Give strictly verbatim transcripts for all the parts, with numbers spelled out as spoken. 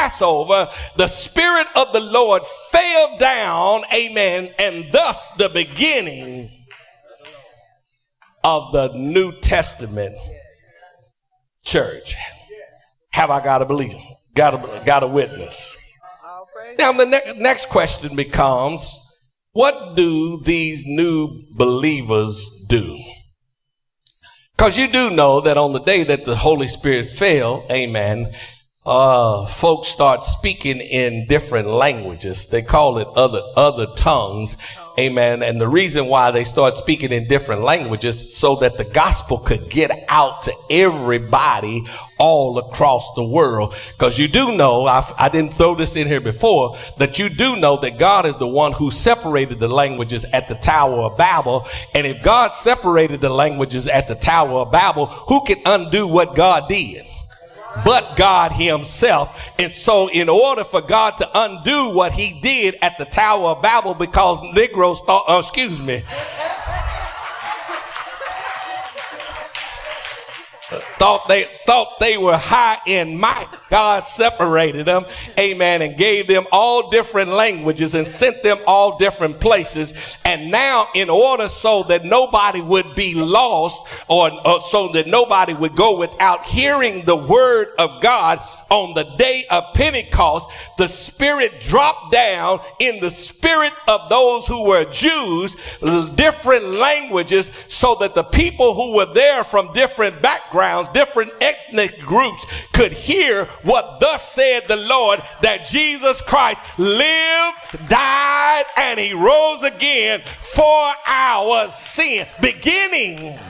Passover, the Spirit of the Lord fell down, amen, and thus the beginning of the New Testament church. Have I got a believer? Got a, got a witness? Now the ne- next question becomes, what do these new believers do? Because you do know that on the day that the Holy Spirit fell, amen, uh, folks start speaking in different languages. They call it other, other tongues. Amen. And the reason why they start speaking in different languages so that the gospel could get out to everybody all across the world. Because you do know, I, I didn't throw this in here before, that you do know that God is the one who separated the languages at the Tower of Babel. And if God separated the languages at the Tower of Babel, who can undo what God did? But God himself. And so in order for God to undo what he did at the Tower of Babel, because Negroes thought, oh, excuse me, thought they thought they were high in might, God separated them, amen, and gave them all different languages and sent them all different places. And now in order so that nobody would be lost, or, or so that nobody would go without hearing the word of God, on the day of Pentecost, the Spirit dropped down in the spirit of those who were Jews, different languages, so that the people who were there from different backgrounds, different ethnic groups, could hear what thus said the Lord, that Jesus Christ lived, died, and he rose again for our sin. Beginning,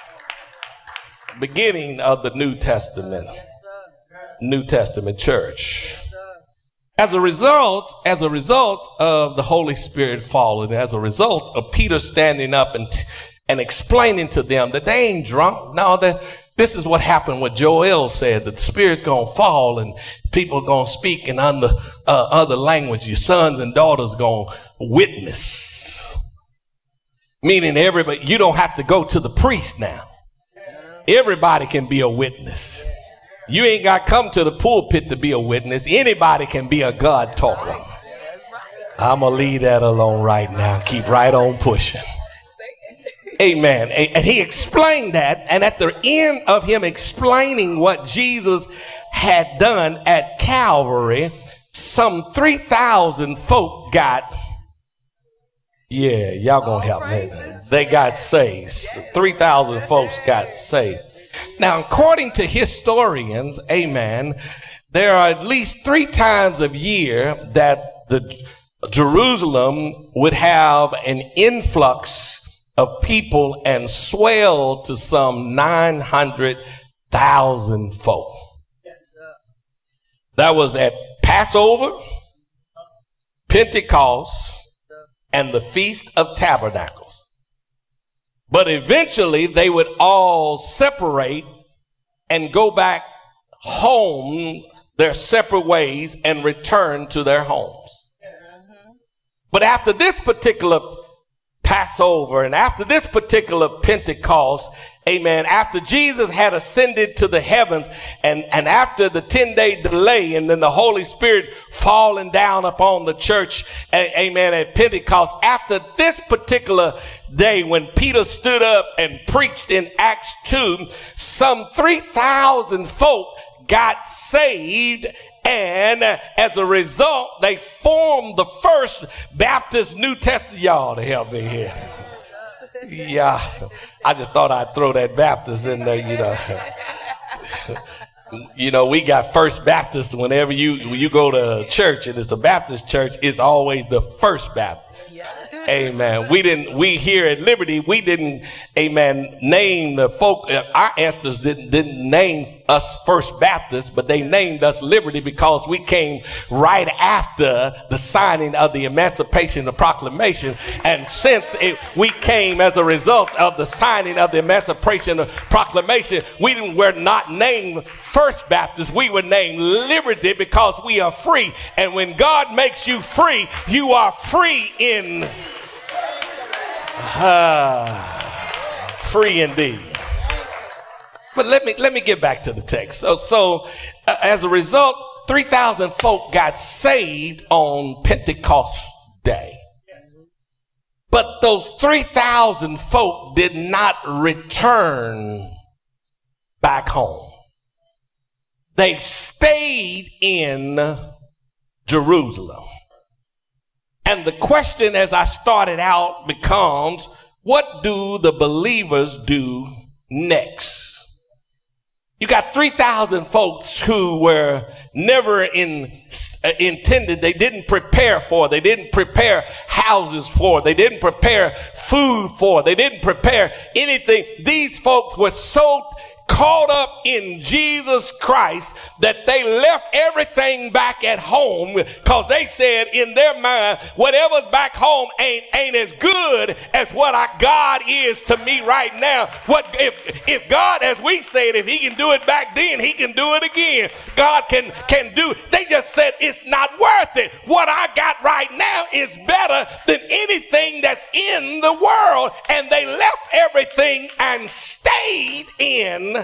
beginning of the New Testament. New Testament church. As a result, as a result of the Holy Spirit falling, as a result of Peter standing up and and explaining to them that they ain't drunk. No, that this is what happened. What Joel said, that the Spirit's gonna fall and people are gonna speak in other uh, other language. Your sons and daughters gonna witness. Meaning everybody, you don't have to go to the priest now. Everybody can be a witness. You ain't got to come to the pulpit to be a witness. Anybody can be a God talker. I'm going to leave that alone right now. Keep right on pushing. Amen. And he explained that. And at the end of him explaining what Jesus had done at Calvary, some three thousand folk got, yeah, y'all going to help me. They got saved. three thousand folks got saved. Now, according to historians, amen, there are at least three times a year that the Jerusalem would have an influx of people and swell to some nine hundred thousand folk. That was at Passover, Pentecost, and the Feast of Tabernacles. But eventually they would all separate and go back home their separate ways and return to their homes. Mm-hmm. But after this particular Passover and after this particular Pentecost, amen, after Jesus had ascended to the heavens and, and after the ten day delay and then the Holy Spirit falling down upon the church, amen, at Pentecost, after this particular day when Peter stood up and preached in Acts two, some three thousand folk got saved. And as a result, they formed the first Baptist New Testament. Y'all to help me here. Yeah, I just thought I'd throw that Baptist in there, you know. You know, we got First Baptist. Whenever you when you go to church and it's a Baptist church, it's always the First Baptist. Amen. We didn't, we here at Liberty, we didn't, amen, name the folk, our ancestors didn't, didn't name us First Baptist, but they named us Liberty because we came right after the signing of the Emancipation, the Proclamation. And since it, we came as a result of the signing of the Emancipation, the Proclamation, we didn't, we're not named First Baptist. We were named Liberty because we are free. And when God makes you free, you are free in Uh, free indeed. But let me let me get back to the text. So, so uh, as a result three thousand folk got saved on Pentecost Day. But those three thousand folk did not return back home. They stayed in Jerusalem. And the question as I started out becomes, what do the believers do next? You got three thousand folks who were never in, uh, intended, they didn't prepare for, they didn't prepare houses for, they didn't prepare food for, they didn't prepare anything. These folks were so caught up in Jesus Christ that they left everything back at home because they said in their mind, whatever's back home ain't ain't as good as what our God is to me right now. What if if God, as we said, if he can do it back then, he can do it again. God can can do. They just said it's not worth it. What I got right now is better than anything that's in the world. And they left everything and stayed in.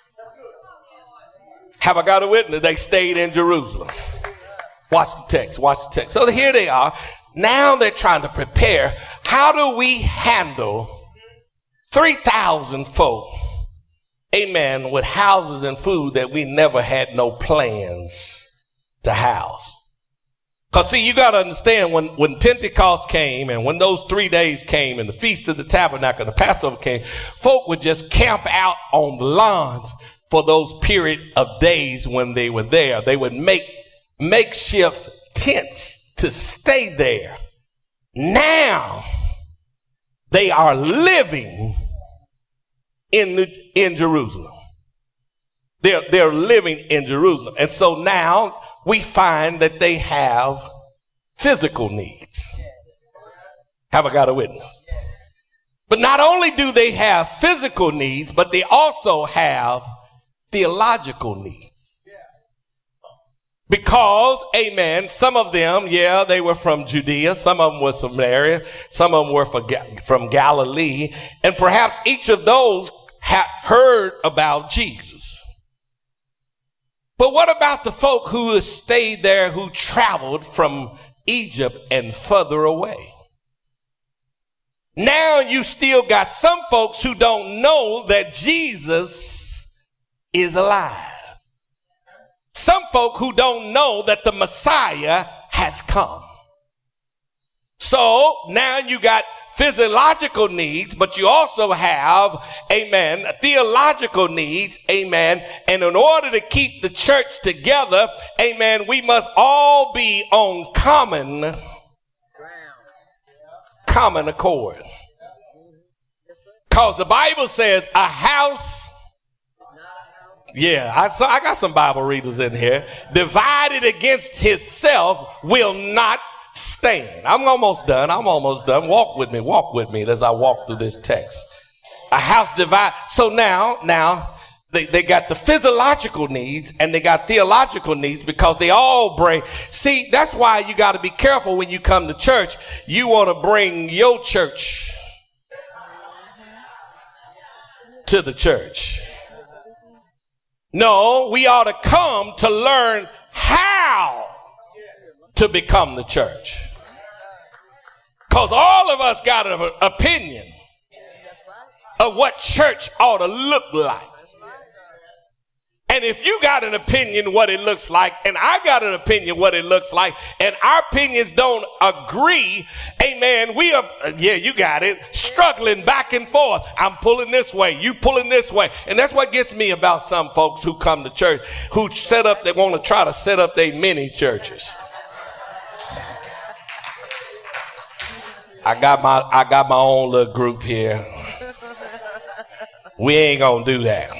Have I got a witness? They stayed in Jerusalem. Watch the text. Watch the text. So here they are. Now they're trying to prepare. How do we handle three thousand folk, amen, with houses and food that we never had no plans to house? Because see, you got to understand, when, when Pentecost came and when those three days came and the Feast of the Tabernacle and the Passover came, folk would just camp out on the lawns for those period of days when they were there. They would make makeshift tents to stay there. Now they are living in, in Jerusalem. They're, they're living in Jerusalem. And so now we find that they have physical needs. Have I got a witness? But not only do they have physical needs, but they also have theological needs. Because, amen, some of them, yeah, they were from Judea, some of them were from Samaria, some of them were from Galilee, and perhaps each of those had heard about Jesus. But what about the folk who stayed there, who traveled from Egypt and further away? Now you still got some folks who don't know that Jesus is alive. Some folk who don't know that the Messiah has come. So now you got physiological needs, but you also have, amen, theological needs, amen. And in order to keep the church together, amen, we must all be on common, common accord. Because the Bible says a house, yeah, I, so I got some Bible readers in here, divided against itself will not stand. I'm almost done. I'm almost done. Walk with me. Walk with me as I walk through this text. A house divided. So now, now they, they got the physiological needs and they got theological needs because they all bring. See, that's why you got to be careful when you come to church. You want to bring your church to the church. No, we ought to come to learn how to become the church. Because all of us got an opinion of what church ought to look like. And if you got an opinion what it looks like, and I got an opinion what it looks like, and our opinions don't agree, amen, we are, yeah, you got it, struggling back and forth. I'm pulling this way, you pulling this way. And that's what gets me about some folks who come to church, who set up, they want to try to set up their mini churches. I got my, I got my own little group here. We ain't gonna do that.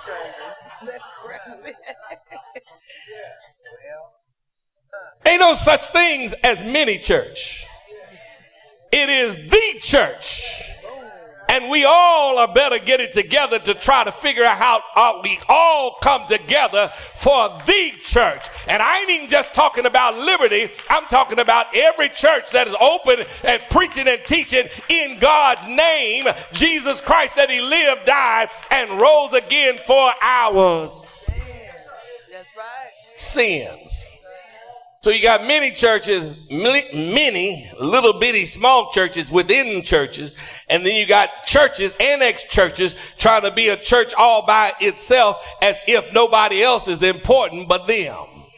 Ain't no such things as mini church. It is the church. And we all are better get it together to try to figure out how, how we all come together for the church. And I ain't even just talking about Liberty. I'm talking about every church that is open and preaching and teaching in God's name, Jesus Christ, that he lived, died, and rose again for ours. That's right. sins. So you got many churches, many little bitty small churches within churches, and then you got churches, annex churches, trying to be a church all by itself as if nobody else is important but them.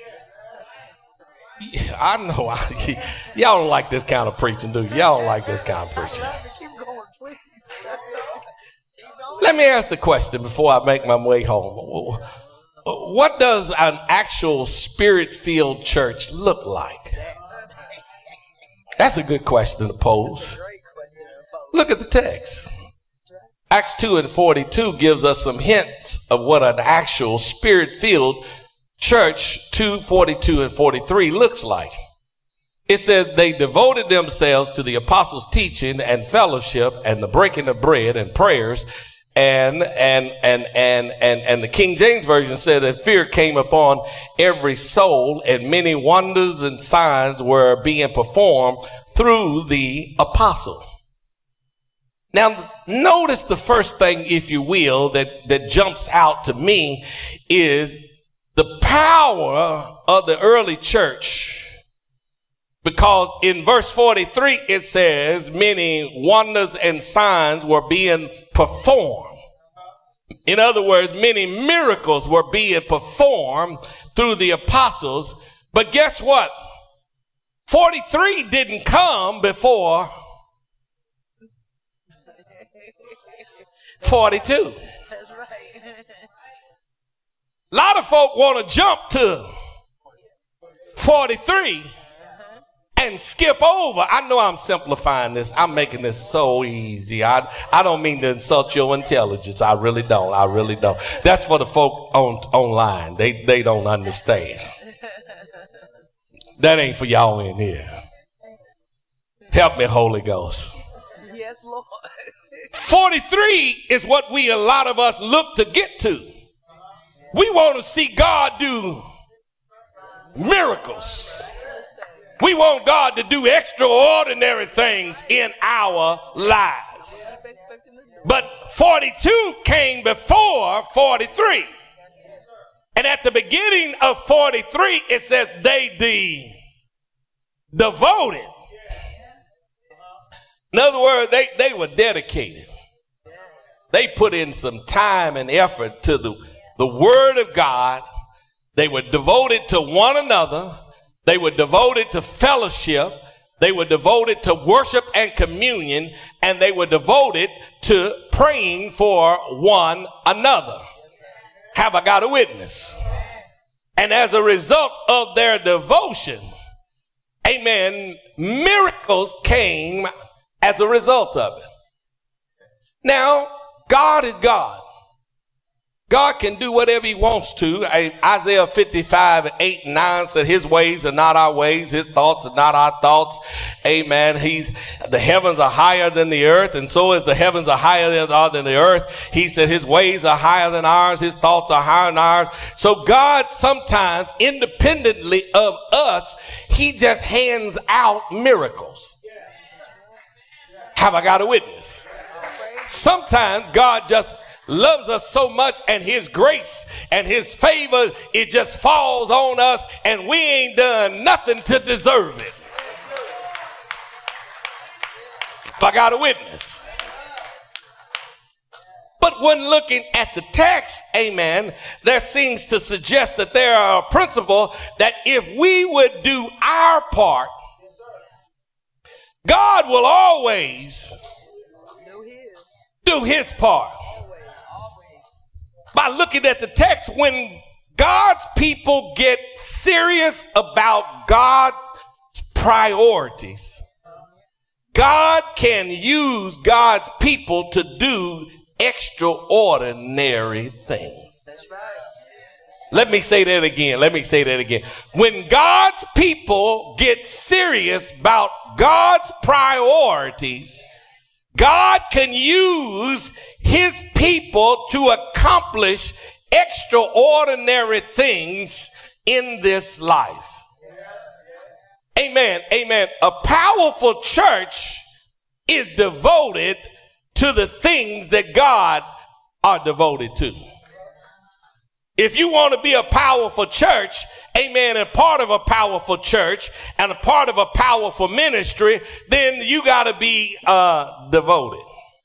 I know. I, y'all don't like this kind of preaching, do you? Y'all don't like this kind of preaching. Let me ask the question before I make my way home. What does an actual spirit-filled church look like? That's a good question to pose. Look at the text. Acts two and forty-two gives us some hints of what an actual spirit-filled church, two forty-two and forty-three, looks like. It says they devoted themselves to the apostles' teaching and fellowship and the breaking of bread and prayers. And, and, and, and, and, and the King James Version said that fear came upon every soul, and many wonders and signs were being performed through the apostle. Now, notice the first thing, if you will, that, that jumps out to me is the power of the early church. Because in verse forty-three, it says many wonders and signs were being performed. In other words, many miracles were being performed through the apostles. But guess what? forty-three didn't come before forty-two. That's right. A lot of folk want to jump to forty-three and skip over. I know I'm simplifying this. I'm making this so easy. I, I don't mean to insult your intelligence. I really don't. I really don't. That's for the folk on online. They, they don't understand. That ain't for y'all in here. Help me, Holy Ghost. Yes, Lord. forty-three is what we, a lot of us, look to get to. We want to see God do miracles. We want God to do extraordinary things in our lives. But forty-two came before forty-three. And at the beginning of forty-three, it says they de- devoted. In other words, they, they were dedicated. They put in some time and effort to the, the word of God. They were devoted to one another. They were devoted to fellowship. They were devoted to worship and communion. And they were devoted to praying for one another. Have I got a witness? And as a result of their devotion, amen, miracles came as a result of it. Now, God is God. God can do whatever he wants to. Isaiah fifty-five, eight and nine said his ways are not our ways. His thoughts are not our thoughts. Amen. He's, the heavens are higher than the earth, and so as the heavens are higher than, are than the earth, he said his ways are higher than ours. His thoughts are higher than ours. So God sometimes, independently of us, he just hands out miracles. Have I got a witness? Sometimes God just loves us so much, and his grace and his favor, it just falls on us, and we ain't done nothing to deserve it. I got a witness. But when looking at the text, amen, there seems to suggest that there are a principle that if we would do our part, God will always do his part. By looking at the text, when God's people get serious about God's priorities, God can use God's people to do extraordinary things. That's right. Let me say that again. Let me say that again. When God's people get serious about God's priorities, God can use his people to accomplish extraordinary things in this life. Amen. Amen. A powerful church is devoted to the things that God are devoted to. If you want to be a powerful church, amen, and part of a powerful church and a part of a powerful ministry, then you got to be uh, devoted.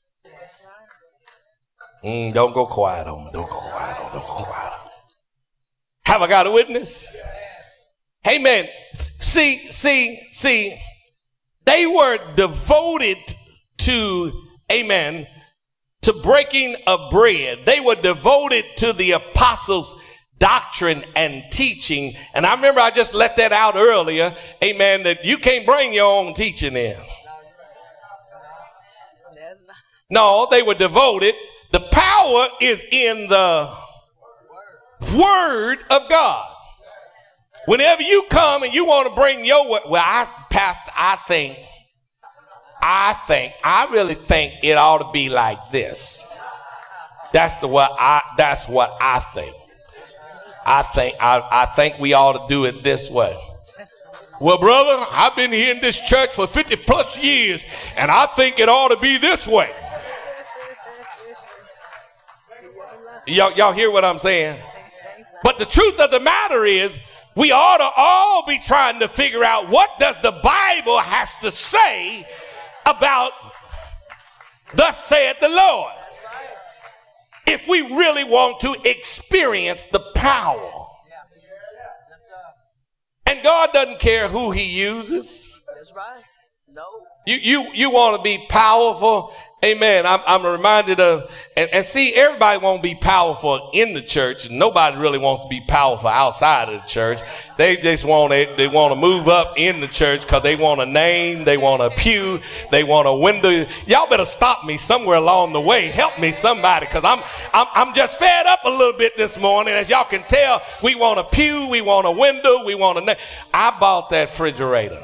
Mm, don't go quiet on me. Don't go quiet on me. Don't go quiet on me. Have I got a witness? Amen. See, see, see, they were devoted to, amen, to breaking of bread. They were devoted to the apostles' doctrine and teaching. And I remember I just let that out earlier, amen, that you can't bring your own teaching in. No, they were devoted. The power is in the word of God. Whenever you come and you want to bring your word, well, I, Pastor, I think, I think, I really think it ought to be like this. That's the what I, that's what I think. I think, I, I think we ought to do it this way. Well, brother, I've been here in this church for fifty plus years, and I think it ought to be this way. Y'all, y'all hear what I'm saying? But the truth of the matter is, we ought to all be trying to figure out what does the Bible has to say about thus saith the Lord. If we really want to experience the power. And God doesn't care who he uses. That's right. No. You, you, you want to be powerful. Amen. I'm, I'm reminded of, and, and see, everybody won't be powerful in the church. Nobody really wants to be powerful outside of the church. They just want to, they want to move up in the church because they want a name, they want a pew, they want a window. Y'all better stop me somewhere along the way. Help me, somebody, because I'm, I'm, I'm just fed up a little bit this morning. As y'all can tell, we want a pew, we want a window, we want a name. I bought that refrigerator.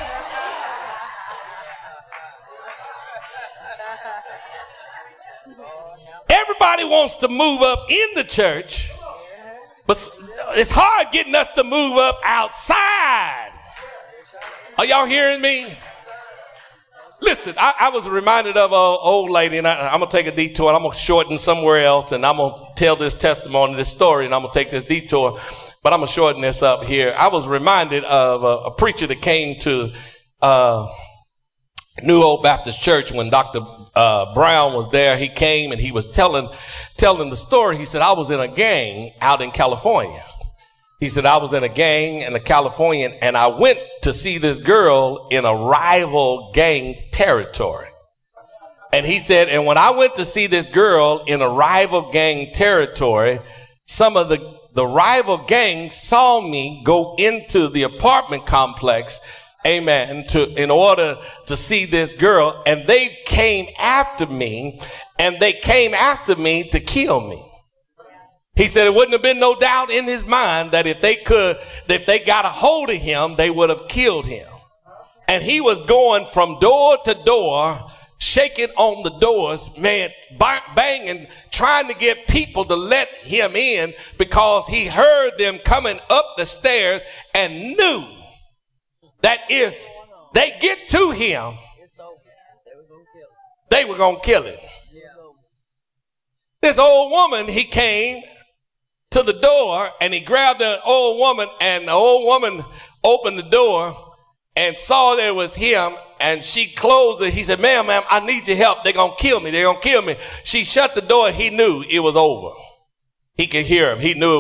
Everybody wants to move up in the church, but it's hard getting us to move up outside. Are y'all hearing me? Listen, I, I was reminded of an old lady, and I, I'm going to take a detour, and I'm going to shorten somewhere else, and I'm going to tell this testimony, this story, and I'm going to take this detour, but I'm going to shorten this up here. I was reminded of a, a preacher that came to uh, New Old Baptist Church when Doctor Uh, Brown was there. He came and he was telling, telling the story. He said, I was in a gang out in California. He said, I was in a gang in the California, and I went to see this girl in a rival gang territory. And he said, and when I went to see this girl in a rival gang territory, some of the, the rival gangs saw me go into the apartment complex, amen, to, in order to see this girl, and they came after me, and they came after me to kill me. He said it wouldn't have been no doubt in his mind that if they could, if they got a hold of him, they would have killed him. And he was going from door to door, shaking on the doors, man, banging, trying to get people to let him in because he heard them coming up the stairs and knew that if they get to him, they were going to kill him. This old woman, he came to the door and he grabbed an old woman, and the old woman opened the door and saw that it was him, and she closed it. He said, ma'am, ma'am, I need your help. They're going to kill me. They're going to kill me. She shut the door. He knew it was over. He could hear him. He knew it